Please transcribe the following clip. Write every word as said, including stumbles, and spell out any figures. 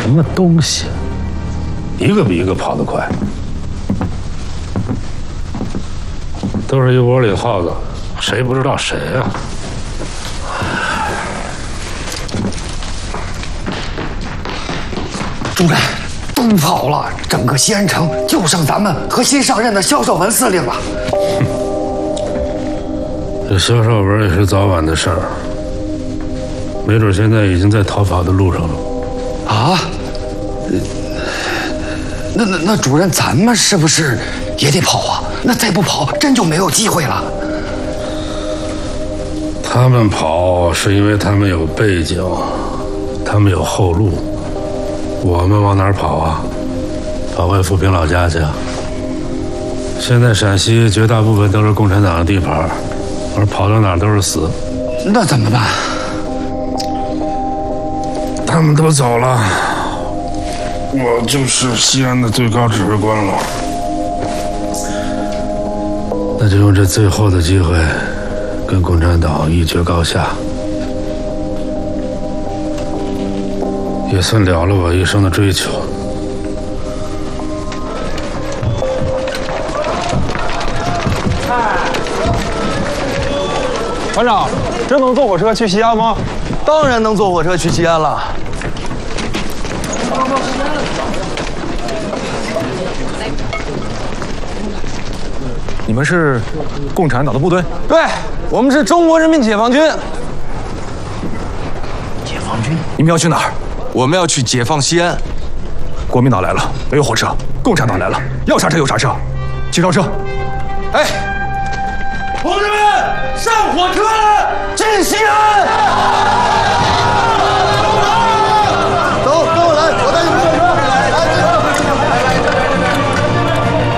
什么东西，一个比一个跑得快，都是一窝里耗子，谁不知道谁啊？ 主任，都跑了，整个西安城就剩咱们和新上任的萧绍文司令了。 这萧绍文也是早晚的事儿，没准现在已经在逃跑的路上了。 啊？那那那主任，咱们是不是也得跑啊？那再不跑，真就没有机会了。 他们跑是因为他们有背景，他们有后路。我们往哪儿跑啊？跑回富平老家去啊！现在陕西绝大部分都是共产党的地盘，而跑到哪儿都是死。 那怎么办？ 他们都走了，我就是西安的最高指挥官了。那就用这最后的机会，跟共产党一决高下。也算了了我一生的追求。 团长，真能坐火车去西安吗？ 当然能坐火车去西安了。 你们是共产党的部队？ 对，我们是中国人民解放军。 解放军？ 你们要去哪儿？ 我们要去解放西安。 国民党来了，没有火车；共产党来了，要啥车有啥车，请上车。 哎，同志们，上火车了，进西安！